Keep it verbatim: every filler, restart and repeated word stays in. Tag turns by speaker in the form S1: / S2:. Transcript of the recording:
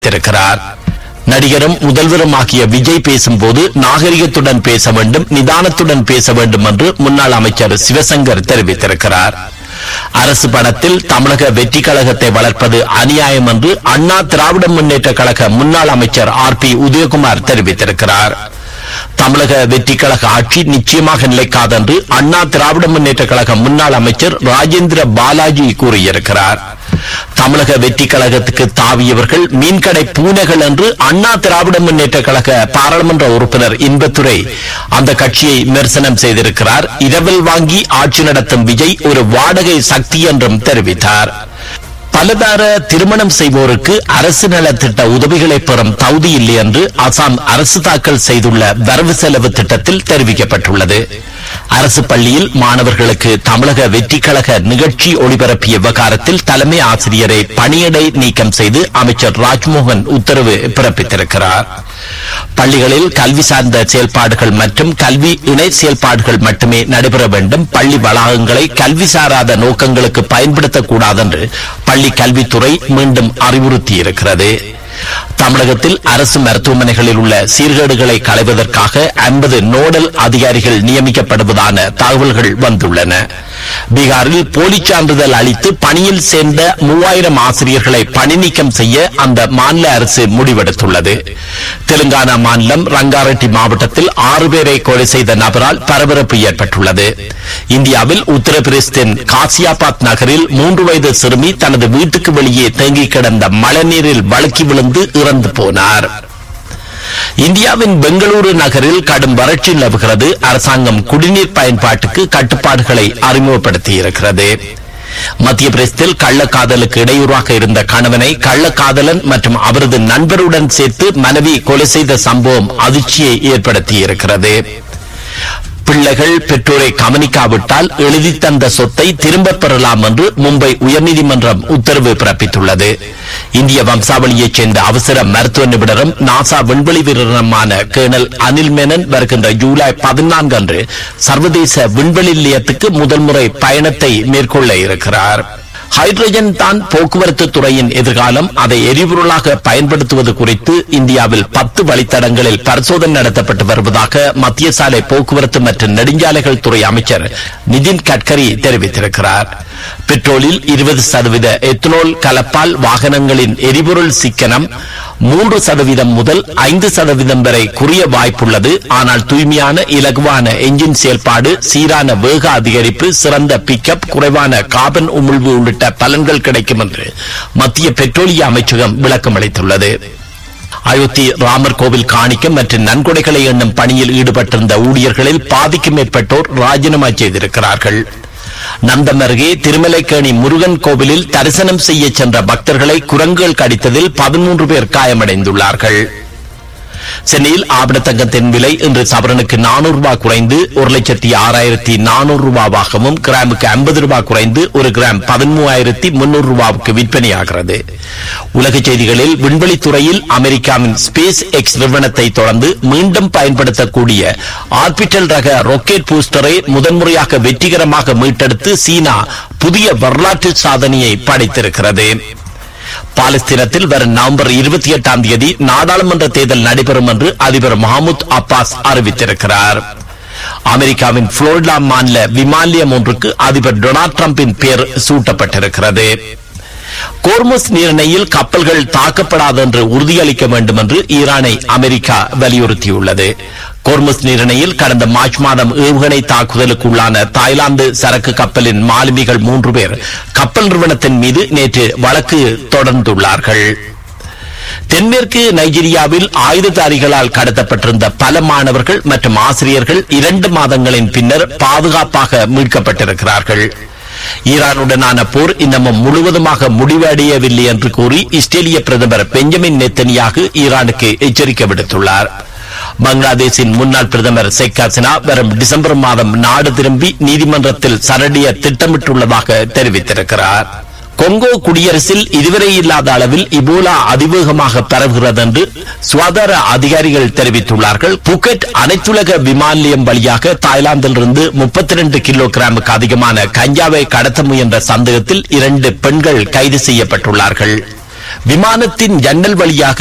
S1: தெரிவித்திருக்கிறார். நடிகரும் முதல்வரும் ஆகிய விஜய் பேசும்போது நாகரிகத்துடன் பேச வேண்டும், நிதானத்துடன் பேச வேண்டும் என்று முன்னாள் அமைச்சர் சிவசங்கர் தெரிவித்திருக்கிறார். அரசு பணத்தில் தமிழக வெற்றி கழகத்தை வளர்ப்பது அநியாயம் என்று அண்ணா திராவிட முன்னேற்ற கழக முன்னாள் அமைச்சர் ஆர் பி உதயகுமார் தெரிவித்திருக்கிறார். தமிழக வெற்றி கழக ஆட்சி நிச்சயமாக நிலைக்காது என்று அண்ணா திராவிட முன்னேற்ற கழக முன்னாள் அமைச்சர் ராஜேந்திர பாலாஜி கூறியிருக்கிறார். தமிழக வெற்றி கழகத்துக்கு தாவியவர்கள் மீன்கடை பூனைகள் என்று அண்ணா திராவிட முன்னேற்ற கழக பாராளுமன்ற உறுப்பினர் இன்பத்துரை அந்த கட்சியை விமர்சனம் செய்திருக்கிறார். இரவல் வாங்கி ஆட்சி நடத்தும் விஜய் ஒரு வாடகை சக்தி என்றும் தெரிவித்தார். பலதார திருமணம் செய்வோருக்கு அரசு நலத்திட்ட உதவிகளை பெறும் தகுதி இல்லை என்று அசாம் அரசு தாக்கல் செய்துள்ள வரவு செலவு திட்டத்தில் தெரிவிக்கப்பட்டுள்ளது. அரசு பள்ளியில் மாணவர்களுக்கு தமிழக வெற்றி கழக நிகழ்ச்சி ஒளிபரப்பிய விவகாரத்தில் தலைமை ஆசிரியரை பணியிடை நீக்கம் செய்து அமைச்சர் ராஜ்மோகன் உத்தரவு பிறப்பித்திருக்கிறார். பள்ளிகளில் கல்வி சார்ந்த செயல்பாடுகள் மற்றும் கல்வி இணை செயல்பாடுகள் மட்டுமே நடைபெற வேண்டும். பள்ளி வளாகங்களை கல்வி சாராத நோக்கங்களுக்கு பயன்படுத்தக்கூடாது என்று பள்ளி கல்வித்துறை மீண்டும் அறிவுறுத்தியிருக்கிறது. தமிழகத்தில் அரசு மருத்துவமனைகளில் உள்ள சீர்கேடுகளை களைவதற்காக ஐம்பது நோடல் அதிகாரிகள் நியமிக்கப்படுவதான தகவல்கள் வந்துள்ளன. பீகாரில் போலி சான்றிதழ் அளித்து பணியில் சேர்ந்த மூவாயிரம் ஆசிரியர்களை பணி நீக்கம் செய்ய அந்த மாநில அரசு முடிவெடுத்துள்ளது. தெலுங்கானா மாநிலம் ரங்காரெட்டி மாவட்டத்தில் ஆறு பேரை கொலை செய்த நபரால் பரபரப்பு ஏற்பட்டுள்ளது. இந்தியாவில் உத்தரப்பிரதேசத்தின் காசியாபாத் நகரில் மூன்று வயது சிறுமி தனது வீட்டுக்கு வெளியே தேங்கி கிடந்த மழைநீரில் வழுக்கி விழுந்து இறந்து போனார். இந்தியாவின் பெங்களூரு நகரில் கடும் வறட்சி நிலவுகிறது. அரசாங்கம் குடிநீர் பயன்பாட்டுக்கு கட்டுப்பாடுகளை அறிமுகப்படுத்தியிருக்கிறது. மத்திய பிரதேசத்தில் கள்ளக்காதலுக்கு இடையூறாக இருந்த கணவனை கள்ளக்காதலன் மற்றும் அவரது நண்பருடன் சேர்த்து மனைவி கொலை செய்த சம்பவம் அதிர்ச்சியை ஏற்படுத்தியிருக்கிறது. பிள்ளைகள் பெற்றோரை கவனிக்காவிட்டால் எழுதி தந்த சொத்தை திரும்பப் பெறலாம் என்று மும்பை உயர்நீதிமன்றம் உத்தரவு பிறப்பித்துள்ளது. இந்திய வம்சாவளியைச் சேர்ந்த அவசர மருத்துவ நிபுணரும் நாசா விண்வெளி வீரருமான கேர்னல் அனில் மேனன் வருகின்ற ஜூலை பதினான்கு அன்று சர்வதேச விண்வெளி நிலையத்துக்கு முதல் முறை பயணத்தை மேற்கொள்ள இருக்கிறார். ஹைட்ரஜன் தான் போக்குவரத்து துறையின் எதிர்காலம். அதை எரிபொருளாக பயன்படுத்துவது குறித்து இந்தியாவில் பத்து வழித்தடங்களில் பரிசோதனை நடத்தப்பட்டு வருவதாக மத்திய சாலை போக்குவரத்து மற்றும் நெடுஞ்சாலைகள் துறை அமைச்சர் நிதின் கட்கரி தெரிவித்திருக்கிறார். பெட்ரோலில் இருபது சதவீத எத்தனால் கலப்பால் வாகனங்களின் எரிபொருள் சிக்கனம் மூன்று சதவீதம் முதல் ஐந்து சதவீதம் வரை குறைய வாய்ப்புள்ளது. ஆனால் தூய்மையான இலகுவான என்ஜின் செயல்பாடு, சீரான வேக அதிகரிப்பு, சிறந்த பிக்கப், குறைவான கார்பன் உமிழ்வு உள்ளிட்ட பலன்கள் கிடைக்கும் என்று மத்திய பெட்ரோலிய அமைச்சகம் விளக்கம் அளித்துள்ளது. அயோத்தி ராமர் கோவில் காணிக்கம் மற்றும் நன்கொடைகளை எண்ணும் பணியில் ஈடுபட்டிருந்த ஊழியர்களில் பாதிக்கும் மேற்பட்டோர் ராஜினாமா செய்திருக்கிறார்கள். நந்தம் அருகே திருமலைக்கேணி முருகன் கோவிலில் தரிசனம் செய்ய சென்ற பக்தர்களை குரங்குகள் கடித்ததில் பதிமூன்று பேர் காயமடைந்துள்ளார்கள். சென்னையில் ஆபண தங்கத்தின் விலை இன்று சவரனுக்கு நானூறு ரூபாய் குறைந்து ஒரு லட்சத்தி ஆறாயிரத்தி நானூறு ரூபாவாகவும், கிராமுக்கு ஐம்பது ரூபாய் குறைந்து ஒரு கிராம் பதிமூவாயிரத்தி முன்னூறு ரூபாவுக்கு விற்பனையாகிறது. உலக செய்திகளில் விண்வெளித்துறையில் அமெரிக்காவின் ஸ்பேஸ் எக்ஸ் நிறுவனத்தை தொடர்ந்து மீண்டும் பயன்படுத்தக்கூடிய ஆர்பிட்டல் ரக ராக்கெட் பூஸ்டரை முதன்முறையாக வெற்றிகரமாக மீட்டெடுத்து சீனா புதிய வரலாற்று சாதனையை படைத்திருக்கிறது. பாலஸ்தீனத்தில் வரும் நவம்பர் இருபத்தி எட்டாம் தேதி நாடாளுமன்ற தேர்தல் நடைபெறும் என்று அதிபர் மஹமூத் அப்பாஸ் அறிவித்திருக்கிறார். அமெரிக்காவின் புளோரிடா மாநில விமான நிலையம் ஒன்றுக்கு அதிபர் டொனால்டு டிரம்பின் பெயர் சூட்டப்பட்டிருக்கிறது. கோர்முஸ் நீரிணையில் கப்பல்கள் தாக்கப்படாது என்று உறுதியளிக்க வேண்டும் என்று ஈரானை அமெரிக்கா வலியுறுத்தியுள்ளது. கோர்முஸ் நீரிணையில் கடந்த மார்ச் மாதம் ஏவுகணை தாக்குதலுக்கு உள்ளான தாய்லாந்து சரக்கு கப்பலின் மாலுமிகள் மூன்று பேர் கப்பல் நிறுவனத்தின் மீது நேற்று வழக்கு தொடர்ந்துள்ளார்கள். தென்மேற்கு நைஜீரியாவில் ஆயுததாரிகளால் கடத்தப்பட்டிருந்த பல மாணவர்கள் மற்றும் ஆசிரியர்கள் இரண்டு மாதங்களின் பின்னர் பாதுகாப்பாக மீட்கப்பட்டிருக்கிறார்கள். ஈரானுடனான போர் இன்னமும் முழுவதுமாக முடிவடையவில்லை என்று கூறி இஸ்ரேலிய பிரதமர் பெஞ்சமின் நெத்தனியாகு ஈரானுக்கு எச்சரிக்கை விடுத்துள்ளார். பங்களாதேஷின் முன்னாள் பிரதமர் ஷேக் ஹசீனா வரும் டிசம்பர் மாதம் நாடு திரும்பி நீதிமன்றத்தில் சரடிய திட்டமிட்டுள்ளதாக தெரிவித்திருக்கிறார். கொங்கோ குடியரசில் இதுவரை இல்லாத அளவில் இபோலா அதிவேகமாக பரவுகிறது என்று சுகாதார அதிகாரிகள் தெரிவித்துள்ளார்கள். புக்கெட் அனைத்துலக விமான நிலையம் வழியாக தாய்லாந்திலிருந்து முப்பத்தி இரண்டு கிலோ கிராமுக்கு அதிகமான கஞ்சாவை கடத்த முயன்ற சந்தேகத்தில் இரண்டு பெண்கள் கைது செய்யப்பட்டுள்ளார்கள். விமானத்தின் ஜன்னல் வழியாக